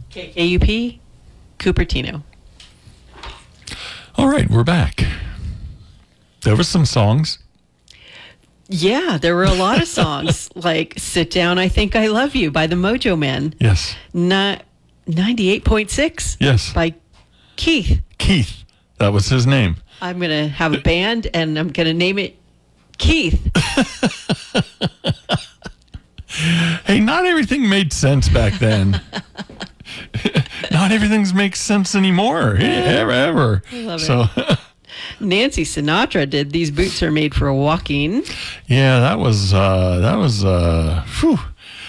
KKUP, Cupertino. All right, we're back. There were some songs. Yeah, there were a lot of songs like Sit Down, I Think I Love You by the Mojo Men. Yes. 98.6. Yes. By Keith. Keith. That was his name. I'm going to have a band and I'm going to name it Keith. Hey, not everything made sense back then. Not everything makes sense anymore. Ever. I love it. Nancy Sinatra did These Boots Are Made for Walking. Yeah, that was whew.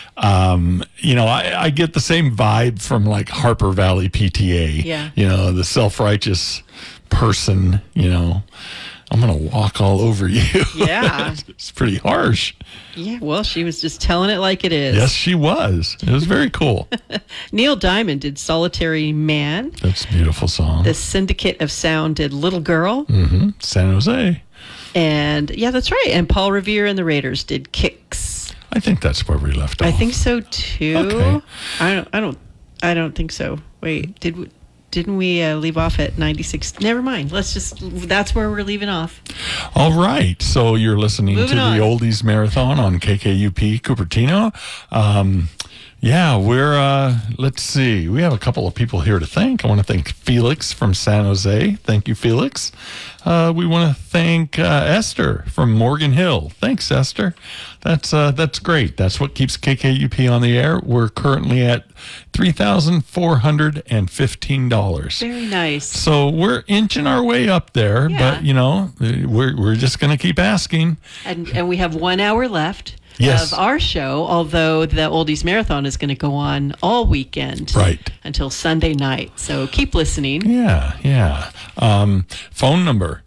I get the same vibe from like Harper Valley PTA. Yeah. The self-righteous person, I'm going to walk all over you. Yeah. It's pretty harsh. Yeah, well, she was just telling it like it is. Yes, she was. It was very cool. Neil Diamond did Solitary Man. That's a beautiful song. The Syndicate of Sound did Little Girl. Mm-hmm. San Jose. And yeah, that's right. And Paul Revere and the Raiders did Kicks. I think that's where we left off. I think so too. Okay. I don't think so. Wait, didn't we leave off at 96? Never mind. That's where we're leaving off. All right. So you're listening to the Oldies Marathon on KKUP Cupertino. Let's see. We have a couple of people here to thank. I want to thank Felix from San Jose. Thank you, Felix. We want to thank Esther from Morgan Hill. Thanks, Esther. That's great. That's what keeps KKUP on the air. We're currently at $3,415. Very nice. So we're inching our way up there, but we're just going to keep asking. And we have 1 hour left. Yes. Of our show, although the Oldies Marathon is going to go on all weekend. Right. Until Sunday night. So keep listening. Yeah. Phone number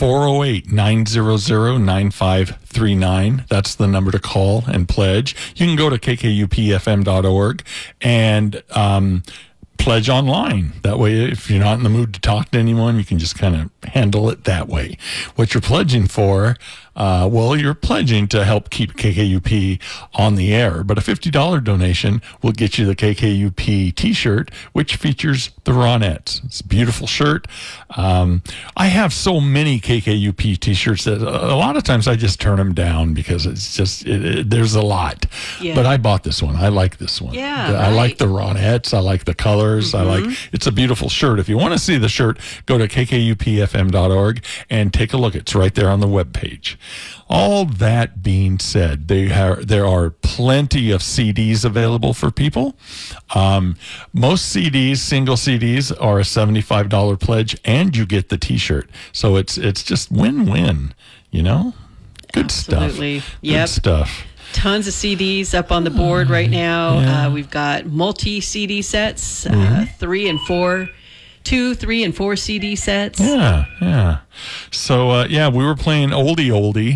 408-900-9539. That's the number to call and pledge. You can go to kkupfm.org and pledge online. That way, if you're not in the mood to talk to anyone, you can just kind of handle it that way. What you're pledging for, you're pledging to help keep KKUP on the air. But a $50 donation will get you the KKUP t-shirt, which features the Ronettes. It's a beautiful shirt. I have so many KKUP t-shirts that a lot of times I just turn them down because it's just, there's a lot. Yeah. But I bought this one. I like this one. Yeah, I like the Ronettes. I like the colors. It's a beautiful shirt. If you want to see the shirt, go to kkupfm.org and take a look. It's right there on the webpage. All that being said, there are plenty of CDs available for people. Most CDs, single CDs, are a $75 pledge, and you get the T-shirt. So it's just win-win, Good Absolutely. Stuff. Yep. Good stuff. Tons of CDs up on the board right now. Yeah. We've got multi-CD sets, 3 and 4. 2, 3, and 4 CD sets. Yeah. So, we were playing oldies.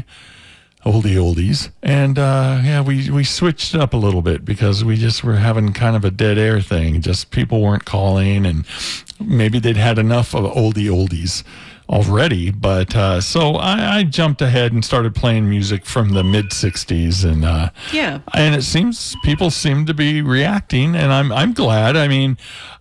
And, we switched it up a little bit because we just were having kind of a dead air thing. Just people weren't calling, and maybe they'd had enough of oldies already. But so I jumped ahead and started playing music from the mid-'60s. And it seems people seem to be reacting, and I'm glad. I mean,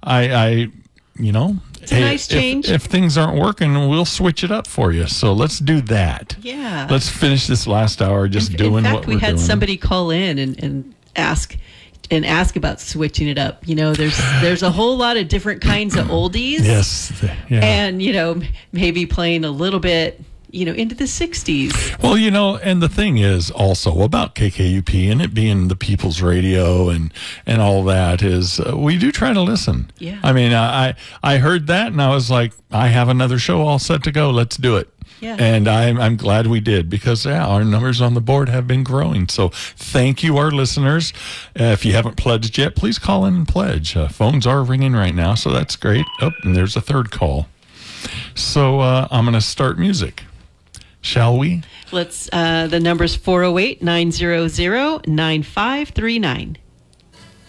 it's a nice change. If things aren't working, we'll switch it up for you. So let's do that. Yeah. Let's finish this last hour doing what we're doing. In fact, we had somebody call in and ask about switching it up. There's a whole lot of different kinds of oldies. Yes. Yeah. And, maybe playing a little bit into the 60s. Well, and the thing is also about KKUP and it being the people's radio and all that is we do try to listen. Yeah. I mean, I heard that and I was like, I have another show all set to go. Let's do it. Yeah. And I'm glad we did because our numbers on the board have been growing. So thank you, our listeners. If you haven't pledged yet, please call in and pledge. Phones are ringing right now, so that's great. Oh, and there's a third call. So I'm going to start music. Shall we? Let's, the number's 408-900-9539.